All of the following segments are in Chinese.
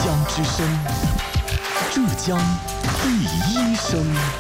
江之声，浙江第一声。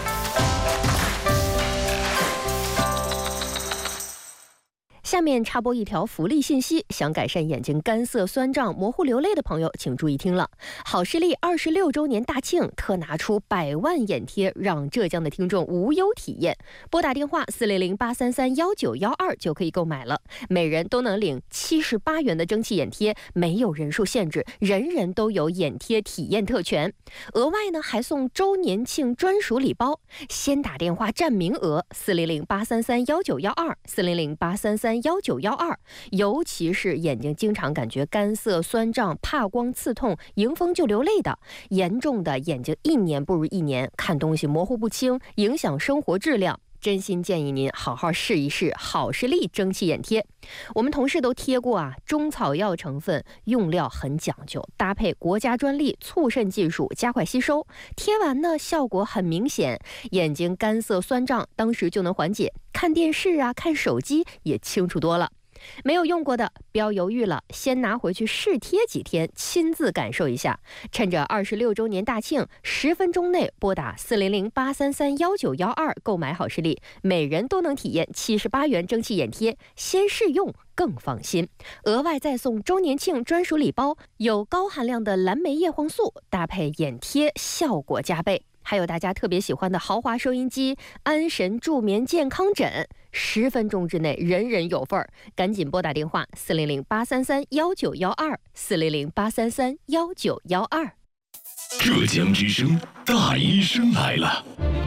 下面插播一条福利信息，想改善眼睛干涩、酸胀、模糊流泪的朋友请注意听了。好视力26周年大庆特拿出100万眼贴，让浙江的听众无忧体验。拨打电话400-833-1912就可以购买了，每人都能领78元的蒸汽眼贴，没有人数限制，人人都有眼贴体验特权。额外呢还送周年庆专属礼包，先打电话占名额400-833-1912，400-833-1912，尤其是眼睛经常感觉干涩、酸胀、怕光、刺痛、迎风就流泪的，严重的眼睛1年不如1年，看东西模糊不清，影响生活质量。真心建议您好好试一试好视力蒸汽眼贴。我们同事都贴过啊，中草药成分，用料很讲究，搭配国家专利促渗技术，加快吸收。贴完呢，效果很明显，眼睛干涩酸胀当时就能缓解，看电视啊、看手机也清楚多了。没有用过的不要犹豫了，先拿回去试贴几天，亲自感受一下。趁着26周年大庆，10分钟内拨打400-833-1912购买好视力，每人都能体验78元蒸汽眼贴，先试用更放心。额外再送周年庆专属礼包，有高含量的蓝莓叶黄素，搭配眼贴效果加倍。还有大家特别喜欢的豪华收音机、安神助眠健康枕，10分钟之内人人有份儿。赶紧拨打电话400-833-1912，400-833-1912。 浙江之声大医生来了。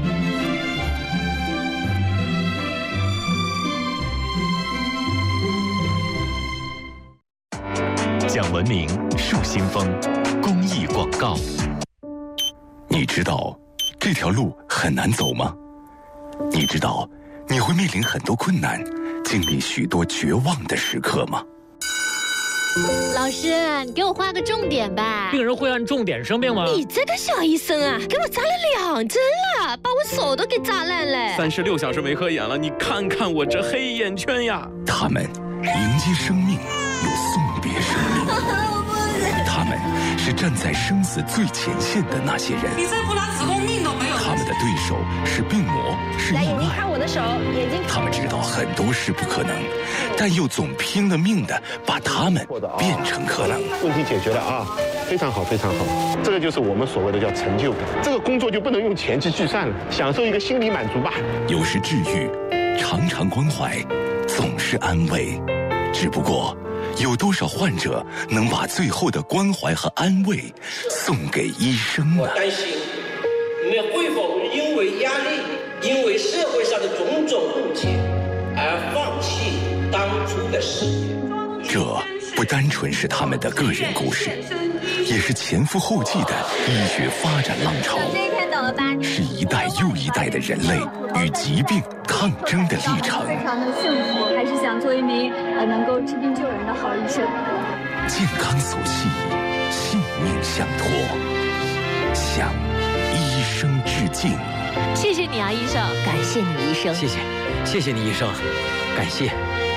讲文明树新风公益广告。你知道这条路很难走吗？你知道你会面临很多困难，经历许多绝望的时刻吗？ 老师，你给我画个重点吧。 病人会按重点生病吗？ 你这个小医生啊，给我扎了2针了，把我手都给扎烂了。 36小时没合眼了，你看看我这黑眼圈呀。 他们迎接生命，又送别生命。他们是站在生死最前线的那些人。 你再不拿子宫命都没有。 他们的对手是病魔，是意外。 眼睛看我的手，眼睛。 他们知道很多事不可能，但又总拼了命的把他们变成可能。 问题解决了啊，非常好，非常好。这个就是我们所谓的叫成就感。这个工作就不能用钱去计算了，享受一个心理满足吧。 有时治愈，常常关怀，总是安慰。只不过，有多少患者能把最后的关怀和安慰送给医生呢？ 我担心你们会否因为压力，因为社会上的种种误解而放弃当初的事业。 这不单纯是他们的个人故事，也是前赴后继的医学发展浪潮，是一代又一代的人类与疾病抗争的历程。 非常的幸福，还是想做一名能够治病救人的好医生。 健康所系，性命相托，向医生致敬。 谢谢你啊，医生。 感谢你，医生。 谢谢你，医生，感谢。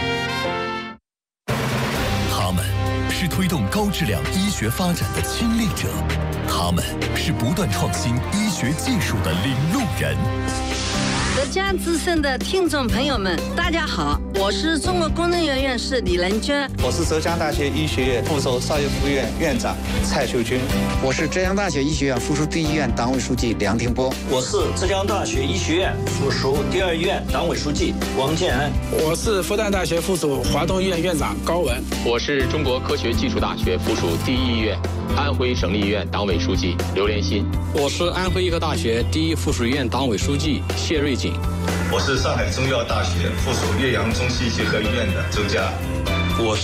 他们是推动高质量医学发展的亲历者，他们是不断创新医学技术的领路人。 浙江之声的听众朋友们，大家好，我是中国工程院院士李仁娟， 我是浙江大学医学院附属少爷附院院长蔡秀军， 我是浙江大学医学院附属第1医院党委书记梁廷波， 我是浙江大学医学院附属第2医院党委书记王建安， 我是复旦大学附属华东医院院长高文， 我是中国科学技术大学附属第1医院安徽省立医院党委书记刘连新， 我是安徽医科大学第1附属医院党委书记谢瑞锦， 我是上海中医药大学附属岳阳中西结合医院的周佳， 我